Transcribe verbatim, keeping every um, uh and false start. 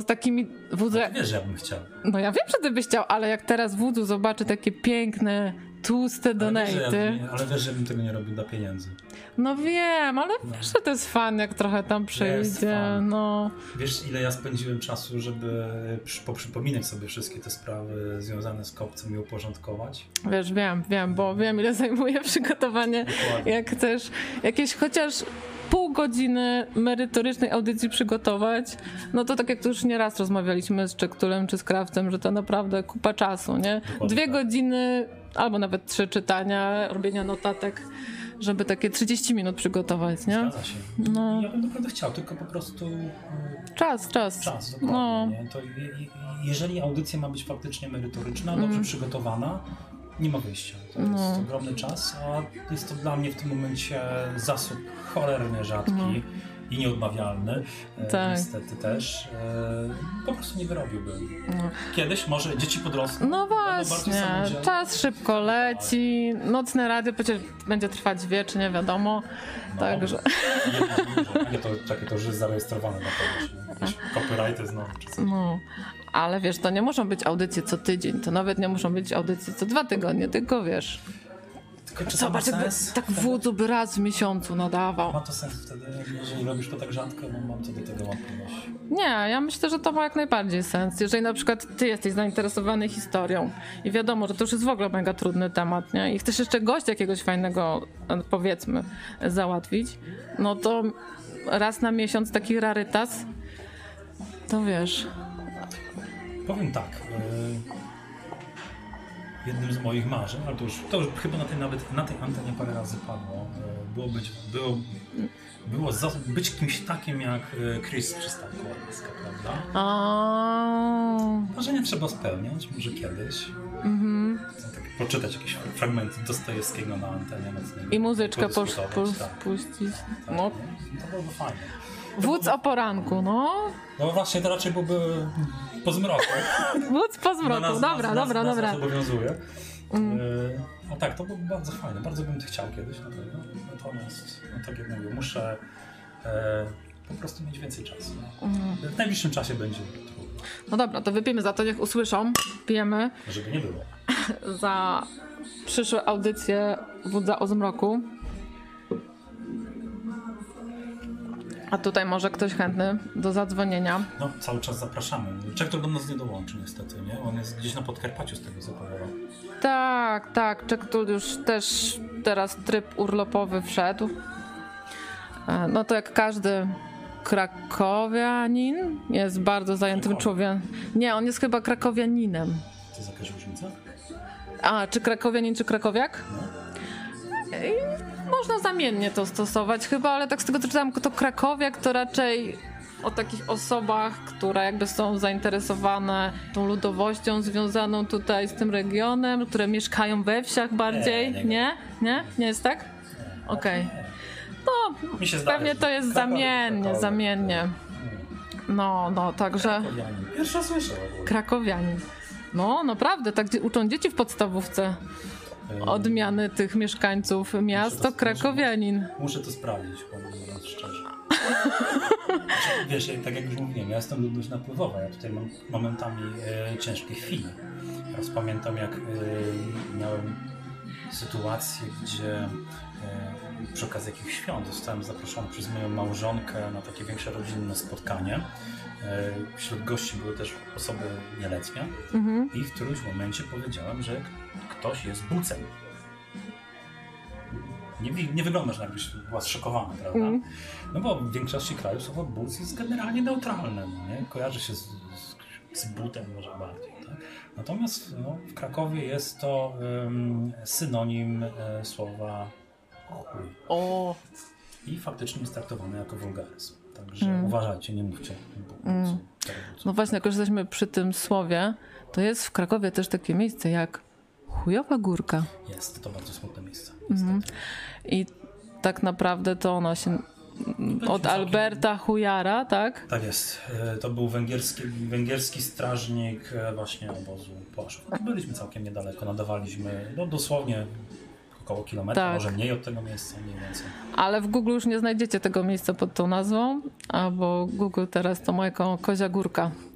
takimi wódzu... No, wiesz, że ja bym chciał. No ja wiem, że ty byś chciał, ale jak teraz wódzu zobaczy takie piękne, tłuste donaty... Ale, ja, ale wiesz, że bym tego nie robił dla pieniędzy. No wiem, ale no. wiesz, że to jest fan, jak trochę tam przyjdzie, no. Wiesz, ile ja spędziłem czasu, żeby poprzypominać sobie wszystkie te sprawy związane z kopcem i uporządkować? Wiesz, wiem, wiem, bo wiem, ile zajmuje przygotowanie. Dokładnie. Jak chcesz jakieś chociaż pół godziny merytorycznej audycji przygotować, no to tak jak tu już nieraz rozmawialiśmy z Czektulem czy z Krawcem, że to naprawdę kupa czasu, nie? Dokładnie. Dwie godziny albo nawet trzy czytania, robienia notatek, żeby takie trzydzieści minut przygotować, nie? Zgadza się. No. Ja bym naprawdę chciał, tylko po prostu... Czas, czas. Czas, dokładnie. No. Nie? To je, jeżeli audycja ma być faktycznie merytoryczna, dobrze mm. przygotowana, nie ma wyjścia. To jest no. ogromny czas, a jest to dla mnie w tym momencie zasób cholernie rzadki no. i nieodmawialny. Tak. Niestety też. Po prostu nie wyrobiłbym. No. Kiedyś może dzieci podrosną. No właśnie, czas szybko leci. Nocne radio przecież będzie trwać wiecznie, wiadomo. No, Także... Nie, to, czekaj, to już jest zarejestrowane na pewno. Copyrighty znowu. Czy coś. No. Ale wiesz, to nie muszą być audycje co tydzień, to nawet nie muszą być audycje co dwa tygodnie, tylko wiesz... Tylko czy Zobacz, jakby tak wódzu by raz w miesiącu nadawał. Ma to sens wtedy, jeżeli robisz to tak rzadko, bo mam co do tego wątpliwość. Nie, ja myślę, że to ma jak najbardziej sens. Jeżeli na przykład ty jesteś zainteresowany historią i wiadomo, że to już jest w ogóle mega trudny temat, nie? I chcesz jeszcze gościa jakiegoś fajnego, powiedzmy, załatwić, no to raz na miesiąc taki rarytas, to wiesz... Powiem tak, yy, jednym z moich marzeń, ale to już, to już chyba na tej, nawet na tej antenie parę razy padło, yy, było, być, było, było za, być kimś takim jak Chris Przystanko, prawda? Oh. Marzenia trzeba spełniać, może kiedyś. Mm-hmm. Tak, poczytać jakieś fragmenty Dostojewskiego na antenie. I muzyczkę posz, posz, tak. puścić. Tak, no. To byłoby fajne. Wódz o poranku, no. No właśnie, to raczej byłby po zmroku. Wódz po zmroku, nas, dobra, nas, dobra, nas, dobra. Nas obowiązuje. Mm. Yy, a tak, to byłoby bardzo fajne. Bardzo bym chciał kiedyś na pewno. Natomiast, no tak jak mówię, muszę e, po prostu mieć więcej czasu. Mm. W najbliższym czasie będzie trudno. No dobra, to wypijmy za to, niech usłyszą. Pijemy. Żeby nie było. Za przyszłe audycje Wódza o zmroku. A tutaj może ktoś chętny do zadzwonienia. No, cały czas zapraszamy. Czektul do nas nie dołączy niestety, nie? On jest gdzieś na Podkarpaciu z tego co powiedział. Tak, tak. Czektul już też teraz tryb urlopowy wszedł. No to jak każdy krakowianin jest bardzo zajętym Krakowie. człowiekiem. Nie, on jest chyba krakowianinem. To jest jakaś różnica? A, czy krakowianin, czy krakowiak? No. I można zamiennie to stosować chyba, ale tak z tego co czytałam, to krakowiak to raczej o takich osobach, które jakby są zainteresowane tą ludowością związaną tutaj z tym regionem, które mieszkają we wsiach bardziej. Nie? Nie, nie? nie jest tak? Okej. Okay. No, pewnie to jest zamiennie, zamiennie. No, no, także... Pierwsza słyszę. Krakowianin. No, naprawdę, tak uczą dzieci w podstawówce. Odmiany tych mieszkańców miast to krakowianin. Muszę, muszę to sprawdzić, mówiąc szczerze. Znaczy, wiesz, tak jak już mówiłem, ja jestem ludność napływowa, ja tutaj mam momentami e, ciężkie chwile. Teraz pamiętam, jak e, miałem sytuację, gdzie e, przy okazji jakichś świąt zostałem zaproszony przez moją małżonkę na takie większe rodzinne spotkanie. E, wśród gości były też osoby nieletnie mhm. i w którymś momencie powiedziałem, że ktoś jest bucem. Nie, nie wyglądasz, jakbyś była zszokowana, prawda? Mm. No bo w większości krajów słowo buc jest generalnie neutralne, no nie? Kojarzy się z, z, z butem może bardziej. Tak? Natomiast no, w Krakowie jest to um, synonim e, słowa chuj. O. I faktycznie jest traktowane jako wulgaryzm. Także mm. uważajcie, nie mówcie buc. Mm. No właśnie, jak już jesteśmy przy tym słowie, to jest w Krakowie też takie miejsce jak Chujowa Górka. Jest, to bardzo smutne miejsce. Mm. I tak naprawdę to ona się od Alberta Hujara, tak? Tak jest. To był węgierski, węgierski strażnik właśnie obozu Płaszów. Byliśmy całkiem niedaleko, nadawaliśmy no, dosłownie około kilometra, tak. Może mniej od tego miejsca, mniej więcej. Ale w Google już nie znajdziecie tego miejsca pod tą nazwą, bo Google teraz to ma jako Kozia Górka.